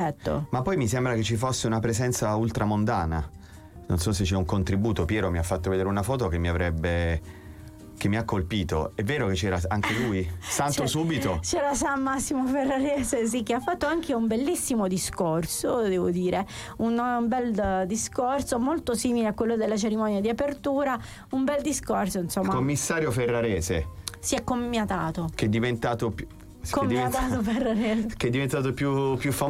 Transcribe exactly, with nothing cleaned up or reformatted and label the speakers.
Speaker 1: perfetto.
Speaker 2: Ma poi mi sembra che ci fosse una presenza ultramondana. Non so se c'è un contributo. Piero mi ha fatto vedere una foto che mi avrebbe che mi ha colpito. È vero che c'era anche lui? Santo
Speaker 1: C'è-
Speaker 2: subito?
Speaker 1: C'era San Massimo Ferrarese, sì, che ha fatto anche un bellissimo discorso, devo dire, un, un bel discorso molto simile a quello della cerimonia di apertura, un bel discorso, insomma.
Speaker 2: Commissario Ferrarese,
Speaker 1: Si è commiatato.
Speaker 2: che è diventato più che è diventato-
Speaker 1: Commiatato Ferrarese.
Speaker 2: che è diventato più, più famoso